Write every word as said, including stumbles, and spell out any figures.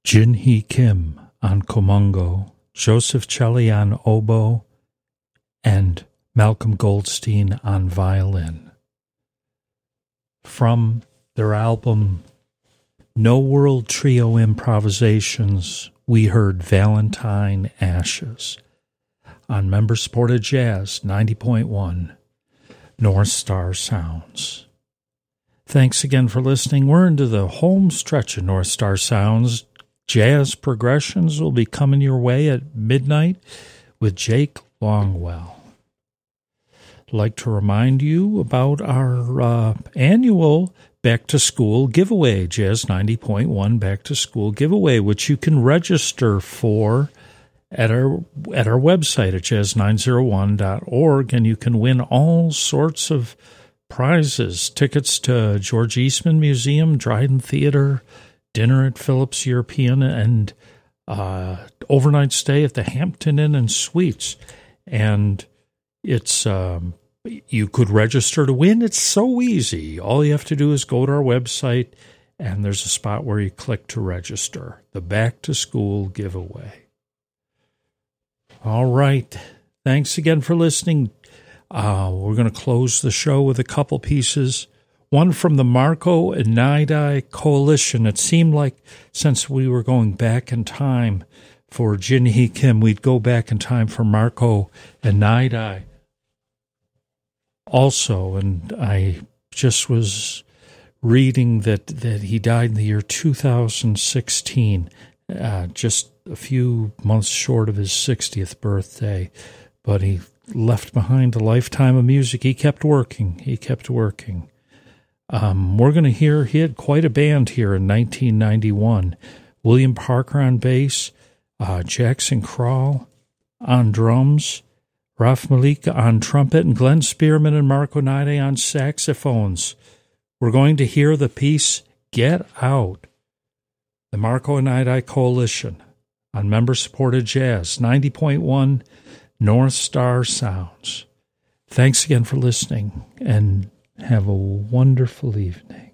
Jin Hee Kim on Komungo, Joseph Celli on oboe, and Malcolm Goldstein on violin. From their album No World Trio Improvisations, we heard Valentine Ashes on member-supported Jazz ninety point one, North Star Sounds. Thanks again for listening. We're into the home stretch of North Star Sounds. Jazz Progressions will be coming your way at midnight with Jake Longwell. I'd like to remind you about our uh, annual Back to School giveaway, Jazz ninety point one Back to School giveaway, which you can register for at our at our website at jazz nine oh one dot org, and you can win all sorts of prizes: tickets to George Eastman Museum, Dryden Theater, dinner at Phillips European, and uh, overnight stay at the Hampton Inn and Suites. And it's um, you could register to win. It's so easy. All you have to do is go to our website, and there's a spot where you click to register. The Back to School giveaway. All right. Thanks again for listening. Uh, we're going to close the show with a couple pieces. One from the Marco Inaidai Coalition. It seemed like since we were going back in time for Jin Hee Kim, we'd go back in time for Marco Inaidai also. And I just was reading that, that he died in the year two thousand sixteen, uh, just a few months short of his sixtieth birthday. But he left behind a lifetime of music. He kept working. He kept working. Um, we're going to hear, he had quite a band here in nineteen ninety-one. William Parker on bass, uh, Jackson Krall on drums, Raf Malika on trumpet, and Glenn Spearman and Marco Inaidai on saxophones. We're going to hear the piece Get Out, the Marco Inaidai Coalition on member-supported Jazz ninety point one North Star Sounds. Thanks again for listening, and have a wonderful evening.